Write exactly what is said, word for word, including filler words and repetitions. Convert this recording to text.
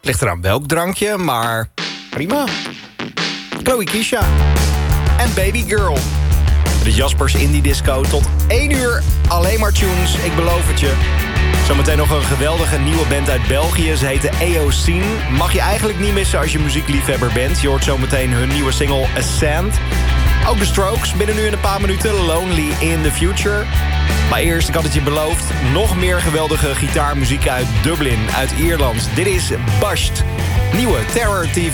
Ligt eraan welk drankje, maar prima. Chloe Kisha en Baby Girl. De Jaspers Indie Disco tot één uur. Alleen maar tunes, ik beloof het je. Zometeen nog een geweldige nieuwe band uit België. Ze heten Eocene. Mag je eigenlijk niet missen als je muziekliefhebber bent. Je hoort zometeen hun nieuwe single Ascend. Ook de Strokes, binnen nu in een paar minuten. Lonely in the Future. Maar eerst, ik had het je beloofd, nog meer geweldige gitaarmuziek uit Dublin, uit Ierland. Dit is Bashed. Nieuwe Terror T V.